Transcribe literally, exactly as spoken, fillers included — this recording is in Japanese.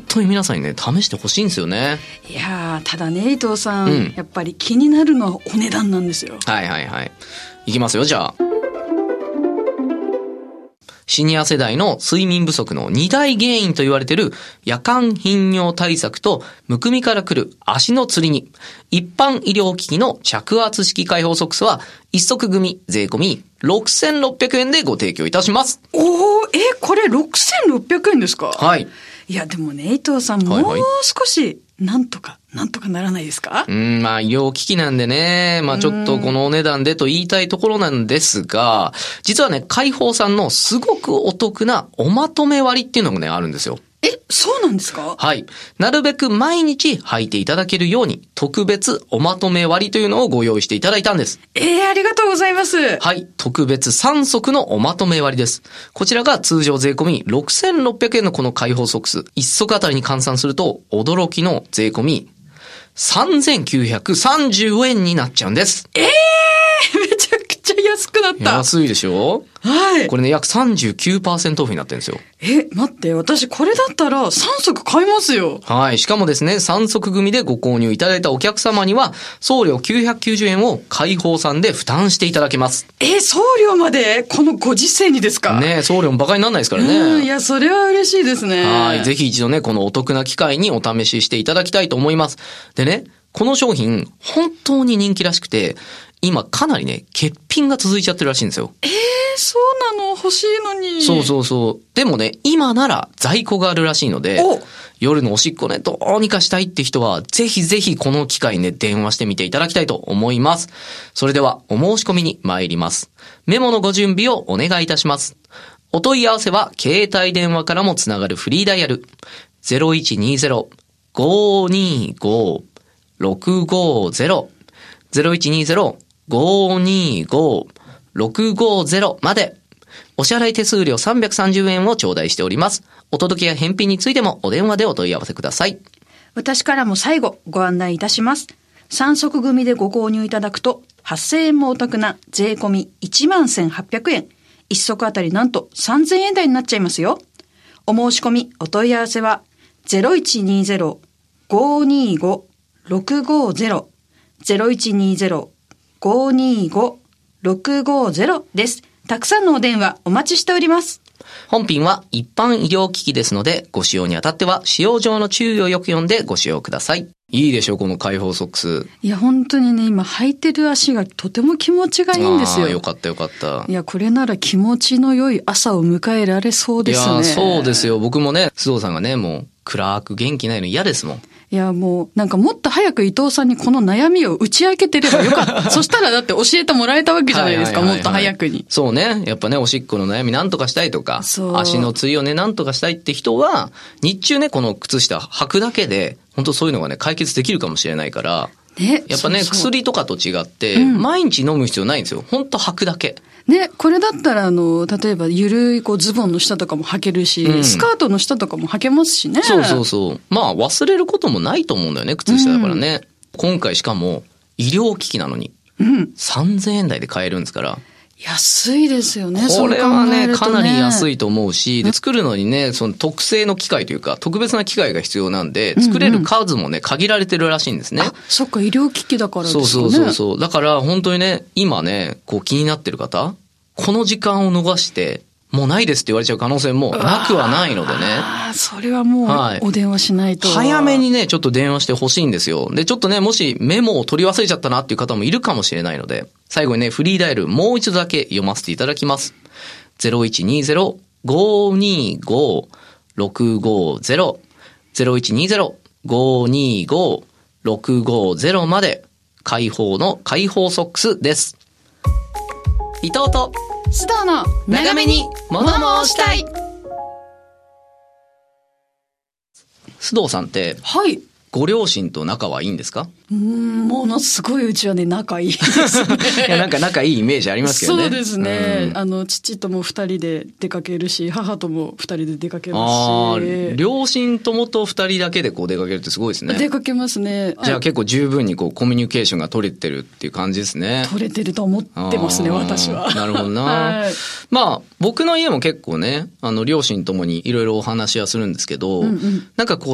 当に皆さんにね試してほしいんですよね。 いやーただね伊藤さん、 うん、 やっぱり気になるのはお値段なんですよ。 はいはいはい。いきますよじゃあ。シニア世代の睡眠不足の二大原因と言われている夜間頻尿対策とむくみから来る足のつりに一般医療機器の着圧式開放ソックスは一足組税込みろくせんろっぴゃくえんでご提供いたします。 おー、えこれろくせんろっぴゃくえんですか。 はい。 いやでもね伊藤さん、 はいはい、 もう少しなんとかなんとかならないですか。 うん、まあ医療機器なんでね、まあちょっとこのお値段でと言いたいところなんですが、実はね開放さんのすごくお得なおまとめ割っていうのがねあるんですよ。 え、そうなんですか。 はい。なるべく毎日履いていただけるように特別おまとめ割というのをご用意していただいたんです。 えー、ありがとうございます。 はい。特別さん足のおまとめ割です。こちらが通常税込みろくせんろっぴゃくえんのこの開放ソックス。いっ足あたりに換算すると驚きの税込みさんぜんきゅうひゃくさんじゅうえんになっちゃうんです。 えー、めちゃくちゃ安くなった。 安いでしょ。 はい。 これね、約 さんじゅうきゅうパーセント オフになってるんですよ。 え、待って、私これだったらさん足買いますよ。 はい。しかもですね、さん足組でご購入いただいたお客様には、送料きゅうひゃくきゅうじゅうえんを開放さんで負担していただけます。 え、送料までこのご時世にですか。 ね、送料もバカにならないですからね。 うん、いや、それは嬉しいですね。 はい。ぜひ一度ね、このお得な機会にお試ししていただきたいと思います。でね、この商品、本当に人気らしくて、今かなりね、欠品が続いちゃってるらしいんですよ。 えー、そうなの、欲しいのに。 そうそうそう。でもね、今なら在庫があるらしいので、夜のおしっこね、どうにかしたいって人は、ぜひぜひこの機会にね、電話してみていただきたいと思います。それでは、お申し込みに参ります。メモのご準備をお願いいたします。お問い合わせは、携帯電話からもつながるフリーダイヤル、ゼロいちにゼロ ごーにーごー ろくごーゼロ ゼロいちにゼロ ごーにーごー ろくごーゼロ まで。お支払い手数料さんびゃくさんじゅうえんを頂戴しております。お届けや返品についてもお電話でお問い合わせください。 私からも最後ご案内いたします。さん足組でご購入いただくとはっせんえんもお得な税込みいちまんせんはっぴゃくえん。いっ足あたりなんとさんぜんえん台になっちゃいますよ。お申し込みお問い合わせはゼロいちにゼロ ごーにーご ろくごーゼロ ゼロいちにゼロ ごーにーご ろくごーゼロ です。たくさんのお電話お待ちしております。 本品は一般医療機器ですので、ご使用にあたっては使用上の注意をよく読んでご使用ください。いいでしょう、この開放ソックス。 いや、本当にね、今履いてる足がとても気持ちがいいんですよ。 ああ、よかったよかった。 いや、これなら気持ちの良い朝を迎えられそうですね。 いや、そうですよ。僕もね、須藤さんがね、もう暗く元気ないの嫌ですもん。 いや、もう、なんかもっと早く伊藤さんにこの悩みを打ち明けてればよかった。そしたらだって教えてもらえたわけじゃないですか、はいはいはいはい、もっと早くに。 そうね。やっぱね、おしっこの悩みなんとかしたいとか、足のつりをね、なんとかしたいって人は、日中ね、この靴下履くだけで、本当そういうのがね、解決できるかもしれないから、ね、やっぱね、そうそう薬とかと違って、うん、毎日飲む必要ないんですよ。本当履くだけ。 ね、これだったら、あの、例えば、ゆるいこうズボンの下とかも履けるし、うん、スカートの下とかも履けますしね。 そうそうそう。まあ、忘れることもないと思うんだよね、靴下だからね。うん、今回しかも、医療機器なのに、うん、さんぜんえん台で買えるんですから。 安いですよね。 これはね、かなり安いと思うし、で作るのにね、その特製の機械というか、特別な機械が必要なんで、作れる数もね、限られてるらしいんですね。 あ、そっか、医療機器だからですかね。 そうそうそうそう。だから、本当にね、今ね、こう気になってる方、この時間を逃して、もうないですって言われちゃう可能性もなくはないのでね。 ああ、それはもうお電話しないと、 はい。早めにね、ちょっと電話してほしいんですよ。で、ちょっとね、もしメモを取り忘れちゃったなっていう方もいるかもしれないので、最後にね、フリーダイヤルもう一度だけ読ませていただきます。ゼロいちにゼロ ごーにーごー ろくごーゼロ ゼロいちにゼロ ごーにーごー ろくごーゼロ まで、開放の開放ソックスです。伊藤と須藤の長めに物申したい。須藤さんって、 はい。 ご両親と仲はいいんですか？ うーん、ものすごいうちはね、仲いいですね。 いや、なんか仲いいイメージありますけどね。 そうですね。うん、あの、父とも二人で出かけるし、母とも二人で出かけますし。ああ、両親ともと二人だけでこう出かけるってすごいですね。 出かけますね。 じゃあ結構十分にこうコミュニケーションが取れてるっていう感じですね。 取れてると思ってますね、私は。 なるほどな。はい、まあ、僕の家も結構ね、あの、両親ともにいろいろお話はするんですけど、うんうん、なんかこう、